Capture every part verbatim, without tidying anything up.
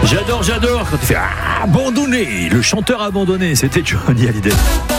J'adore, j'adore quand tu fais ah, abandonné. Le chanteur abandonné, c'était Johnny Hallyday.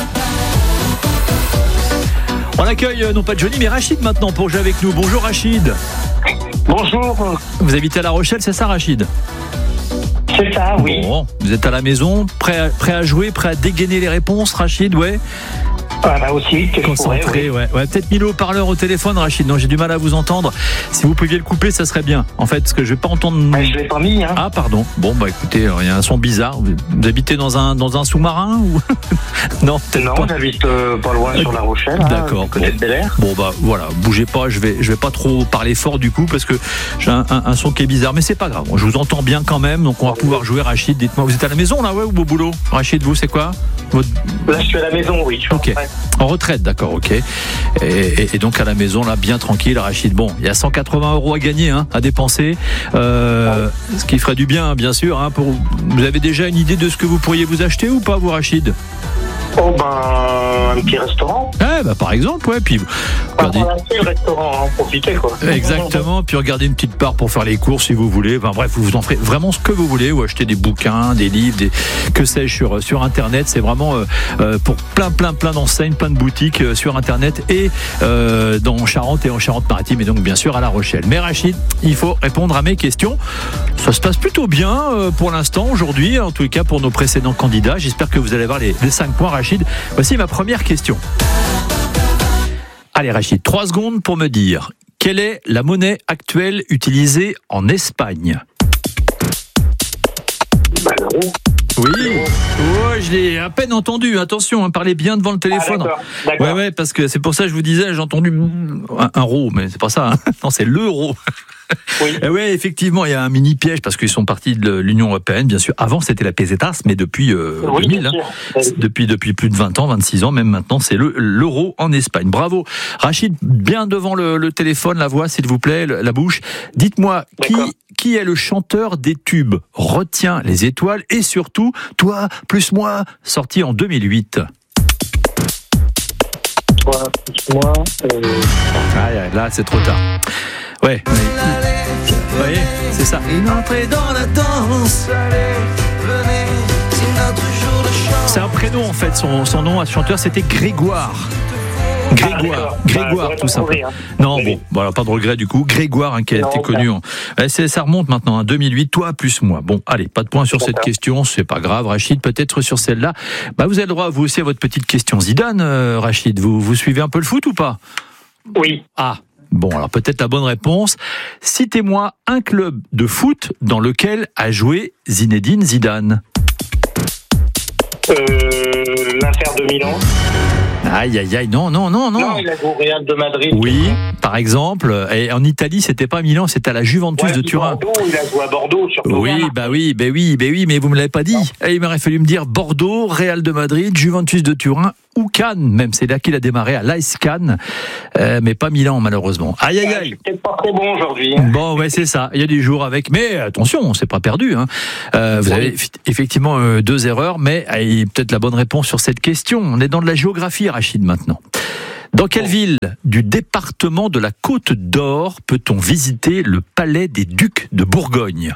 On accueille non pas Johnny mais Rachid maintenant pour jouer avec nous. Bonjour Rachid. Bonjour. Vous habitez à La Rochelle, c'est ça Rachid? C'est ça, oui. Bon, vous êtes à la maison, prêt à, prêt à jouer, prêt à dégainer les réponses Rachid, ouais. Ah bah aussi, que Concentré, pourrais, oui. ouais. ouais. Peut-être mis le haut-parleur au téléphone, Rachid. Non, j'ai du mal à vous entendre. Si vous pouviez le couper, ça serait bien. En fait, parce que je vais pas entendre. Ah, je l'ai pas mis, hein. Ah, pardon. Bon, bah écoutez, il y a un son bizarre. Vous habitez dans un dans un sous-marin ou non, peut-être Non, pas. j'habite euh, pas loin sur La Rochelle. D'accord. Hein, côté de Bel Air. Bon bah voilà, bougez pas. Je vais je vais pas trop parler fort du coup parce que j'ai un, un, un son qui est bizarre, mais c'est pas grave. Je vous entends bien quand même, donc on va pouvoir jouer. Rachid, dites-moi, vous êtes à la maison là, ouais, ou au boulot? Rachid, vous, c'est quoi? Votre... Là, je suis à la maison, oui. Je suis Ok. en En retraite, d'accord, ok. Et, et, et donc à la maison, là, bien tranquille, Rachid. Bon, il y a cent quatre-vingts euros à gagner, hein, à dépenser. Euh, ce qui ferait du bien, bien sûr. Hein, pour... Vous avez déjà une idée de ce que vous pourriez vous acheter ou pas, vous, Rachid? Oh ben, un petit restaurant. Eh bah, par exemple, ouais. Puis, Pas regardez... pour lancer le restaurant, en profiter, quoi. Exactement, puis regardez une petite part pour faire les courses si vous voulez. Enfin bref, vous vous en ferez vraiment ce que vous voulez, ou acheter des bouquins, des livres, des que sais-je sur sur internet. C'est vraiment euh, euh, pour plein plein plein d'enseignes, plein de boutiques euh, sur internet et euh, dans Charente et en Charente-Maritime et donc bien sûr à La Rochelle. Mais Rachid, il faut répondre à mes questions. Ça se passe plutôt bien euh, pour l'instant aujourd'hui, en tous les cas pour nos précédents candidats. J'espère que vous allez avoir les, les cinq points, Rachid. Voici ma première question. Allez Rachid, trois secondes pour me dire quelle est la monnaie actuelle utilisée en Espagne? Bah, l'euro. Oui, ouais, je l'ai à peine entendu. Attention, hein, parlez bien devant le téléphone. Ah, d'accord, d'accord. Ouais, ouais, parce que c'est pour ça que je vous disais, j'ai entendu un, un euro, mais c'est pas ça. Hein. Non, c'est l'euro. Oui. Et ouais, effectivement, il y a un mini piège parce qu'ils sont partis de l'Union européenne, bien sûr. Avant, c'était la pesetas, mais depuis euh, Oui, deux mille, bien hein, sûr. depuis depuis plus de vingt ans, vingt-six ans, même maintenant, c'est le l'euro en Espagne. Bravo, Rachid, bien devant le, le téléphone, la voix, s'il vous plaît, la bouche. Dites-moi qui D'accord. qui est le chanteur des tubes Retiens les étoiles et surtout Toi plus moi, sorti en deux mille huit. Toi, plus moi. Euh... Ah, là, c'est trop tard. Ouais. Mais... Vous voyez, c'est ça. Une entrée dans la danse. C'est un prénom en fait. Son, son nom à ce chanteur, c'était Grégoire. Grégoire, Ah, Grégoire, bah, tout simplement. hein. Non, Oui. bon, voilà, pas de regret du coup. Grégoire, hein, qui a Non, été connu. En... Ouais, c'est, ça remonte maintenant, hein, deux mille huit, toi plus moi. Bon, allez, pas de point sur cette D'accord. question, c'est pas grave, Rachid. Peut-être sur celle-là, bah vous avez le droit, vous aussi, à votre petite question. Zidane, euh, Rachid, vous vous suivez un peu le foot ou pas? Oui. Ah. Bon, alors peut-être la bonne réponse. Citez-moi un club de foot dans lequel a joué Zinedine Zidane. Euh, L'Inter de Milan. Aïe, aïe, aïe, non, non, non, non. Non, il a joué au Real de Madrid. Oui, par exemple. Et en Italie, c'était pas à Milan, c'était à la Juventus Ouais, de Turin. Bordeaux, il a joué à Bordeaux, surtout. Oui, bah oui, bah oui, bah oui, mais vous me l'avez pas dit. Et il m'aurait fallu me dire Bordeaux, Real de Madrid, Juventus de Turin ou Cannes, même. C'est là qu'il a démarré à l'A S Cannes, euh, mais pas Milan, malheureusement. Aïe, aïe, Ouais, aïe. je suis peut-être pas très bon aujourd'hui. Bon, ouais, c'est ça. Il y a des jours avec, mais attention, c'est pas perdu. Hein. Euh, vous avez effectivement euh, deux erreurs, mais euh, peut-être la bonne réponse sur cette question. On est dans de la géographie, Rachid, maintenant. Dans quelle ville du département de la Côte d'Or peut-on visiter le palais des Ducs de Bourgogne?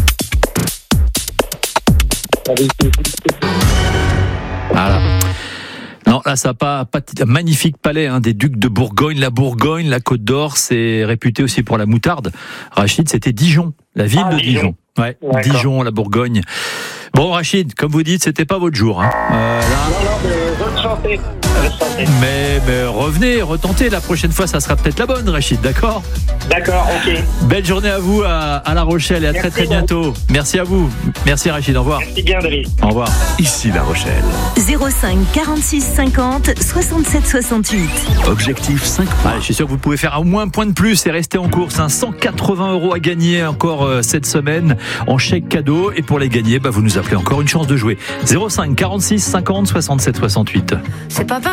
Voilà. Non, là, ça n'a pas, pas un magnifique palais hein, des Ducs de Bourgogne. La Bourgogne, la Côte d'Or, c'est réputé aussi pour la moutarde. Rachid, c'était Dijon, la ville Ah, de Dijon. Dijon. Ouais, D'accord. Dijon, la Bourgogne. Bon, Rachid, comme vous dites, c'était pas votre jour. Hein. Euh, là, Non, non, mais je le sentais. Je le sentais. mais, mais revenez, retentez. La prochaine fois, ça sera peut-être la bonne, Rachid, d'accord? D'accord, ok. Belle journée à vous à, à La Rochelle et à Merci, très très bientôt. Merci à vous. Merci Rachid, au revoir. Merci bien, David. Au revoir. Ici La Rochelle. zéro cinq quarante-six cinquante soixante-sept soixante-huit. Objectif cinq points. Allez, je suis sûr que vous pouvez faire au moins un point de plus et rester en course. Hein. cent quatre-vingts euros à gagner encore euh, cette semaine en chèque cadeau. Et pour les gagner, bah, vous nous appelez encore une chance de jouer. zéro cinq quarante-six cinquante soixante-sept soixante-huit. C'est pas